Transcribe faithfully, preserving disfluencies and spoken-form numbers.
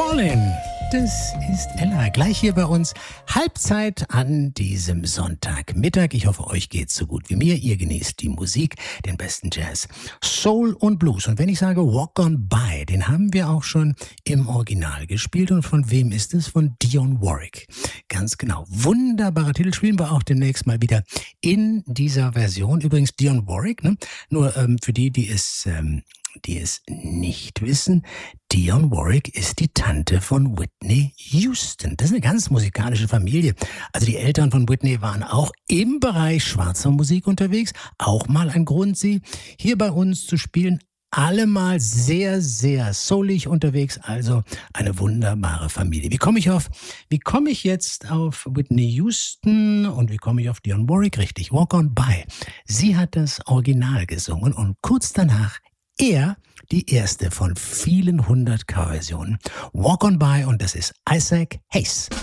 Falling. Das ist Ella, gleich hier bei uns. Halbzeit an diesem Sonntagmittag. Ich hoffe, euch geht's so gut wie mir. Ihr genießt die Musik, den besten Jazz, Soul und Blues. Und wenn ich sage Walk on By, den haben wir auch schon im Original gespielt. Und von wem ist es? Von Dionne Warwick. Ganz genau. Wunderbarer Titel. Spielen wir auch demnächst mal wieder in dieser Version. Übrigens Dionne Warwick, ne? Nur ähm, für die, die es... Ähm, die es nicht wissen, Dionne Warwick ist die Tante von Whitney Houston. Das ist eine ganz musikalische Familie. Also die Eltern von Whitney waren auch im Bereich schwarzer Musik unterwegs. Auch mal ein Grund, sie hier bei uns zu spielen. Allemal sehr, sehr soulig unterwegs, also eine wunderbare Familie. Wie komme ich auf, wie komme ich jetzt auf Whitney Houston und wie komme ich auf Dionne Warwick? Richtig, Walk on By. Sie hat das Original gesungen und kurz danach er die erste von vielen hundert Coverversionen. Walk on By und das ist Isaac Hayes.